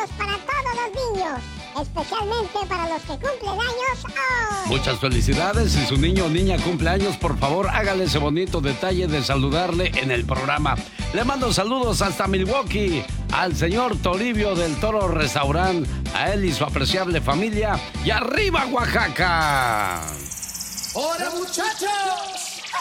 cumpleaños para todos los niños, especialmente para los que cumplen años hoy. Muchas felicidades. Si su niño o niña cumple años, por favor, hágale ese bonito detalle de saludarle en el programa. Le mando saludos hasta Milwaukee al señor Toribio del Toro Restaurant, a él y su apreciable familia. ¡Y arriba, Oaxaca! ¡Hola, muchachos!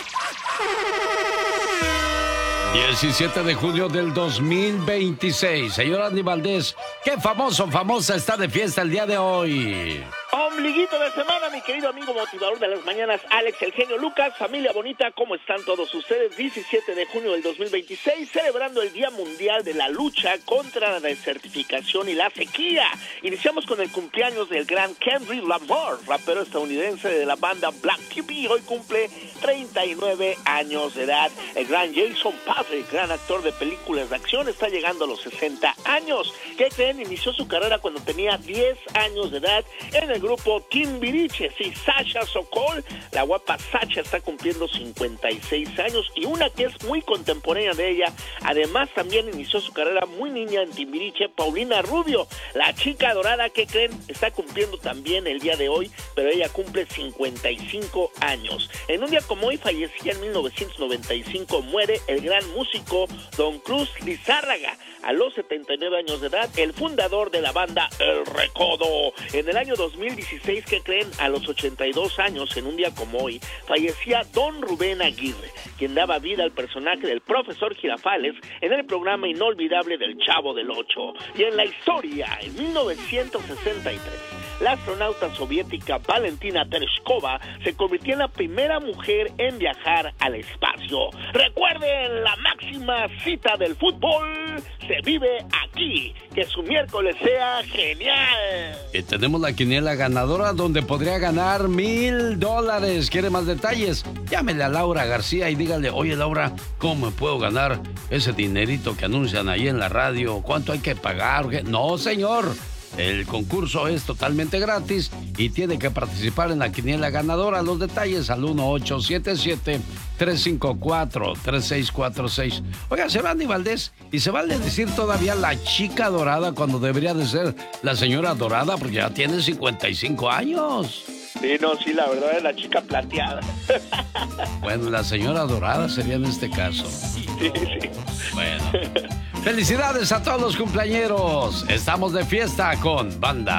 17 de junio del 2026. Señor Andy Valdés, ¿qué famosa está de fiesta el día de hoy? Ombliguito de semana, mi querido amigo motivador de las mañanas, Alex, el genio Lucas. Familia bonita, ¿cómo están todos ustedes? 17 de junio del 2026, celebrando el Día Mundial de la Lucha contra la Desertificación y la Sequía. Iniciamos con el cumpleaños del gran Kendrick Lamar, rapero estadounidense de la banda Black Puppy. Hoy cumple 39 años de edad. El gran Jason Patric, gran actor de películas de acción, está llegando a los 60 años. ¿Qué creen? Inició su carrera cuando tenía 10 años de edad en el grupo Timbiriche. Sí, Sasha Sokol, la guapa Sasha, está cumpliendo 56 años, y una que es muy contemporánea de ella, además también inició su carrera muy niña en Timbiriche, Paulina Rubio, la chica dorada. ¿Qué creen? Está cumpliendo también el día de hoy, pero ella cumple 55 años. En un día como hoy, fallecía en 1995, muere el gran músico Don Cruz Lizárraga, a los 79 años de edad, el fundador de la banda El Recodo. En el año 2016, ¿qué creen? A los 82 años, en un día como hoy, fallecía Don Rubén Aguirre, quien daba vida al personaje del profesor Girafales en el programa inolvidable del Chavo del Ocho. Y en la historia, en 1963, la astronauta soviética Valentina Tereshkova se convirtió en la primera mujer en viajar al espacio. Recuerden, la máxima cita del fútbol se vive aquí. Que su miércoles sea genial. Y tenemos la quiniela ganadora donde podría ganar $1,000. ¿Quiere más detalles? Llámele a Laura García y dígale: oye, Laura, ¿cómo me puedo ganar ese dinerito que anuncian ahí en la radio? ¿Cuánto hay que pagar? No, señor. El concurso es totalmente gratis y tiene que participar en la quiniela ganadora. Los detalles al 1877-354-3646. Oiga, se va Andy Valdés, y se vale decir todavía la chica dorada cuando debería de ser la señora dorada, porque ya tiene 55 años. Sí, no, sí, la verdad es la chica plateada. Bueno, la señora dorada sería en este caso. Sí. Bueno. Felicidades a todos los cumpleañeros. Estamos de fiesta con Banda